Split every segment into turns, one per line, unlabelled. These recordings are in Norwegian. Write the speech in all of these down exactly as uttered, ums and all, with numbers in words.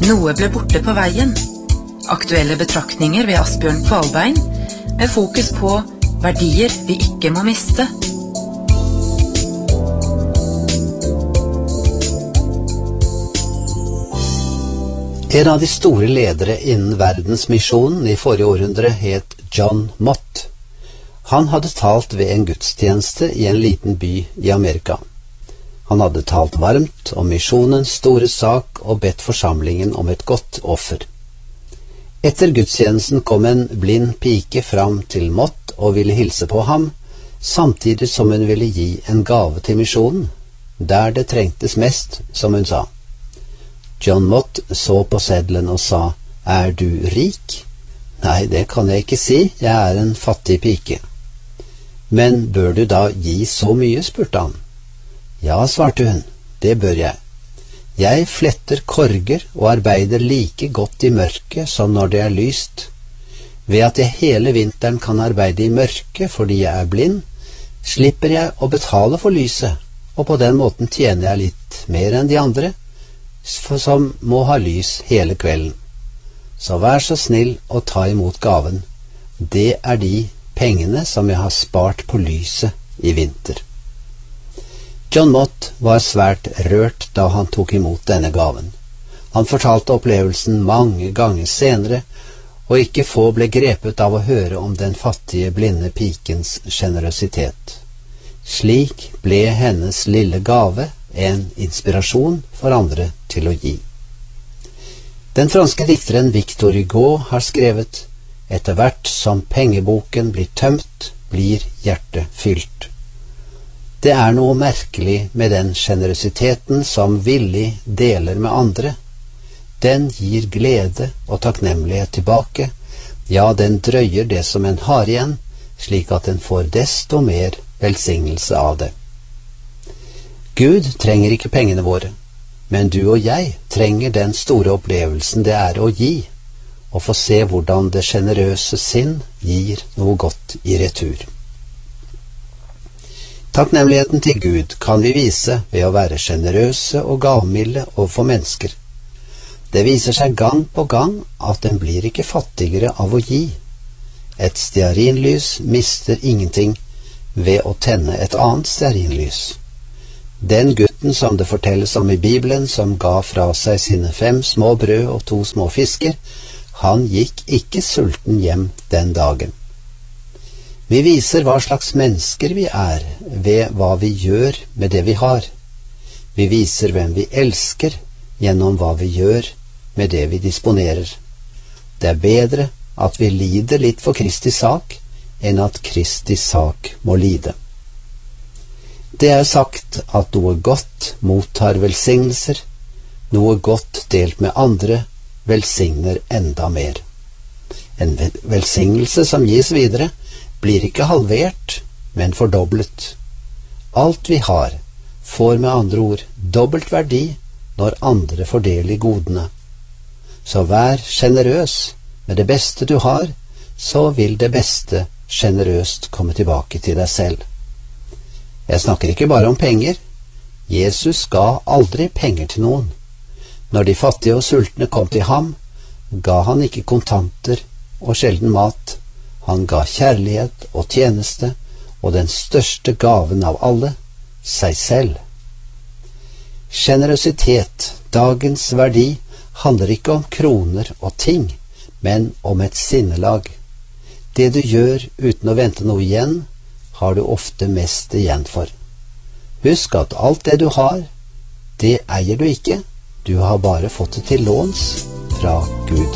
Noe ble borte på veien. Aktuelle betraktninger ved Asbjørn Kvalbein, med fokus på verdier vi ikke må miste.
En av de store ledere innen verdensmisjonen i forrige århundre het John Mott. Han hadde talt ved en gudstjeneste i en liten by i Amerika. Han hadde talt varmt om misjonens store sak og bedt forsamlingen om et godt offer. Etter gudstjenesten kom en blind pike fram til Mott og ville hilse på ham, samtidig som hun ville gi en gave til misjonen, der det trengtes mest, som hun sa. John Mott så på seddelen og sa, «Er du rik?» «Nei, det kan jeg ikke si, jeg er en fattig pike.» «Men bør du da gi så mye?» spurte han. «Ja», svarte hun, «det bør jeg. Jeg fletter korger og arbeider like godt i mørket som når det er lyst. Ved at jeg hele vinteren kan arbeide i mørket fordi jeg er blind, slipper jeg å betale for lyset, og på den måten tjener jeg litt mer enn de andre, som må ha lys hele kvelden. Så vær så snill å ta imot gaven. Det er de pengene som jeg har spart på lyset i vinter.» John Mott var svært rørt da han tok imot denne gaven. Han fortalte opplevelsen mange ganger senere, og ikke få ble grepet av å høre om den fattige blinde pikens generøsitet. Slik ble hennes lille gave en inspirasjon for andre til å gi. Den franske dikteren Victor Hugo har skrevet, «Etter hvert som pengeboken blir tømt, blir hjertet fylt.» Det er noe merkelig med den generøsiteten som villig deler med andre. Den gir glede og takknemlighet tilbake, ja, den drøyer det som en har igjen, slik at en får desto mer velsignelse av det. Gud trenger ikke pengene våre, men du og jeg trenger den store opplevelsen det er å gi, og få se hvordan det generøse sinn gir noe godt i retur. Takknemligheten til Gud kan vi vise ved å være generøse og gavmilde overfor mennesker. Det viser seg gang på gang at den blir ikke fattigere av å gi. Et stearinlys mister ingenting ved å tenne et annet stearinlys. Den gutten som det fortelles om i Bibelen, som ga fra seg sine fem små brød og to små fisker, han gikk ikke sulten hjem den dagen. Vi viser hva slags mennesker vi er ved hva vi gjør med det vi har. Vi viser hvem vi elsker gjennom hva vi gjør med det vi disponerer. Det er bedre at vi lider litt for Kristi sak enn at Kristi sak må lide. Det er sagt at noe godt mottar velsignelser, noe godt delt med andre velsigner enda mer. En velsignelse som gis videre blir ikke halvert, men fordoblet. Alt vi har får med andre ord dobbelt verdi når andre får del i godene. Så vær generøs med det beste du har, så vil det beste generøst komme tilbake til deg selv. Jeg snakker ikke bare om penger. Jesus ga aldri penger til noen. Når de fattige og sultne kom til ham, ga han ikke kontanter og sjelden mat. Han ga kjærlighet og tjeneste, og den største gaven av alle, seg selv. Generøsitet, dagens verdi, handler ikke om kroner og ting, men om et sinnelag. Det du gjør uten å vente noe igjen, har du ofte mest igjen for. Husk at alt det du har, det eier du ikke, du har bare fått det til låns fra Gud.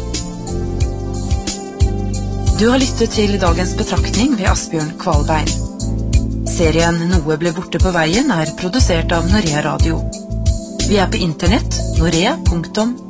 Du har lyttet til dagens betraktning ved Asbjørn Kvalbein. Serien Noe ble borte på veien er produsert av Norea Radio. Vi er på internett, norea punktum